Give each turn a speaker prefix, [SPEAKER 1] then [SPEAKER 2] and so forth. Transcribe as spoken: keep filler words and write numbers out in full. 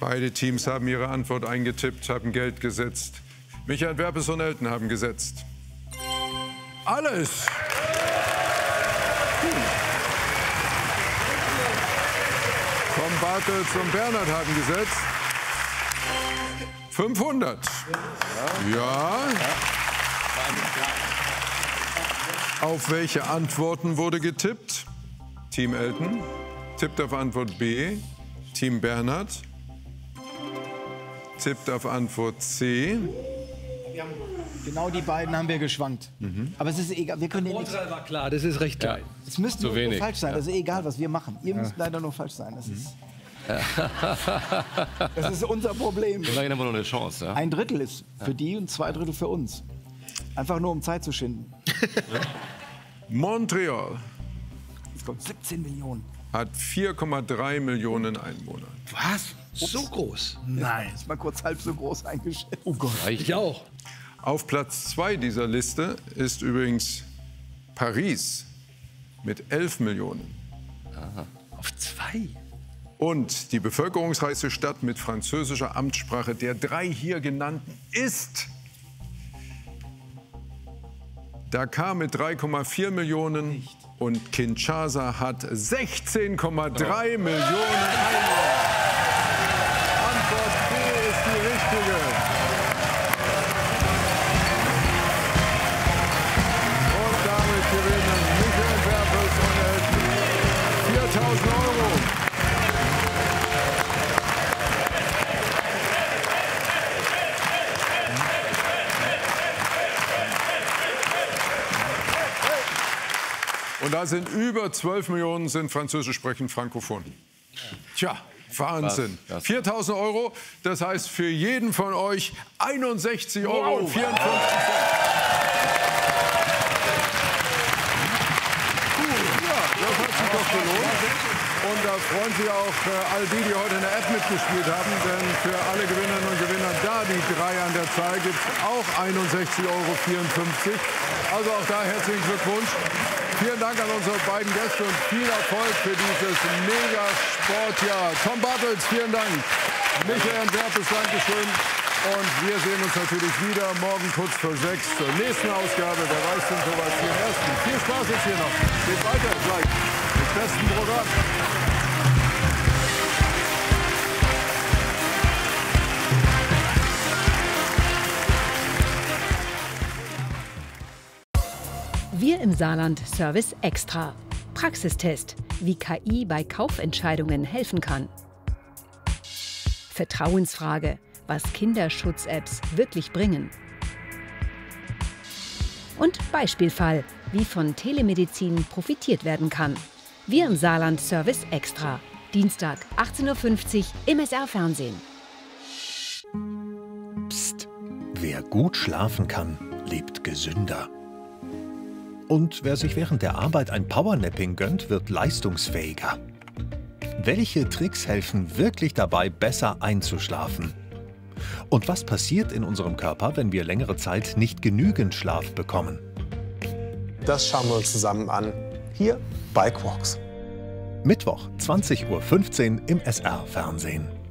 [SPEAKER 1] Beide Teams haben ihre Antwort eingetippt, haben Geld gesetzt. Michael Werpes und Elton haben gesetzt. Alles! Tom Bartels und Bernhard haben gesetzt. fünfhundert. Ja. Auf welche Antworten wurde getippt? Team Elton tippt auf Antwort B. Team Bernhard tippt auf Antwort C.
[SPEAKER 2] Wir haben, genau die beiden haben wir geschwankt. Mhm. Aber es ist egal. Wir können
[SPEAKER 3] Das war klar, das ist recht klein.
[SPEAKER 2] Es müsste nur, nur falsch sein. Ja. Das ist egal, was wir machen. Ihr müsst leider nur falsch sein. Das ist, das ist unser Problem.
[SPEAKER 4] Immerhin haben wir noch eine Chance. Ja?
[SPEAKER 2] Ein Drittel ist für die und zwei Drittel für uns. Einfach nur, um Zeit zu schinden.
[SPEAKER 1] Montreal.
[SPEAKER 2] Es kommt siebzehn Millionen.
[SPEAKER 1] Hat vier Komma drei Millionen Einwohner.
[SPEAKER 3] Was? So groß?
[SPEAKER 2] Nein. Ist mal kurz halb so groß eingeschätzt.
[SPEAKER 3] Oh Gott. Ich auch.
[SPEAKER 1] Auf Platz zwei dieser Liste ist übrigens Paris mit elf Millionen.
[SPEAKER 3] Aha. Auf zwei?
[SPEAKER 1] Und die bevölkerungsreichste Stadt mit französischer Amtssprache der drei hier genannten ist Dakar mit drei Komma vier Millionen. Nicht. Und Kinshasa hat sechzehn Komma drei Millionen Einwohner. Antwort B ist die richtige. Und damit gewinnen Michael Werpes und Elton viertausend Euro. Und da sind über zwölf Millionen sind französisch sprechend frankophon. Tja, Wahnsinn. viertausend Euro, das heißt für jeden von euch einundsechzig Euro und vierundfünfzig Cent. Ja, das hat sich doch gelohnt. Und da freuen sich auch äh, all die, die heute in der App mitgespielt haben. Denn für alle Gewinnerinnen und Gewinner da die drei an der Zahl gibt es auch einundsechzig Euro vierundfünfzig. Also auch da herzlichen Glückwunsch. Vielen Dank an unsere beiden Gäste und viel Erfolg für dieses Mega-Sportjahr. Tom Bartels, vielen Dank. Michael Werpes, Dankeschön. Und wir sehen uns natürlich wieder morgen kurz vor sechs zur nächsten Ausgabe. Der Weiß sind soweit hier im ersten. Viel Spaß jetzt hier noch. Geht weiter gleich mit bestem Programm.
[SPEAKER 5] Wir im Saarland Service Extra. Praxistest, wie K I bei Kaufentscheidungen helfen kann. Vertrauensfrage, was Kinderschutz-Apps wirklich bringen. Und Beispielfall, wie von Telemedizin profitiert werden kann. Wir im Saarland Service Extra. Dienstag, achtzehn Uhr fünfzig im S R-Fernsehen.
[SPEAKER 6] Psst. Wer gut schlafen kann, lebt gesünder. Und wer sich während der Arbeit ein Powernapping gönnt, wird leistungsfähiger. Welche Tricks helfen wirklich dabei, besser einzuschlafen? Und was passiert in unserem Körper, wenn wir längere Zeit nicht genügend Schlaf bekommen?
[SPEAKER 7] Das schauen wir uns zusammen an, hier bei Quarks.
[SPEAKER 6] Mittwoch, zwanzig Uhr fünfzehn im S R-Fernsehen.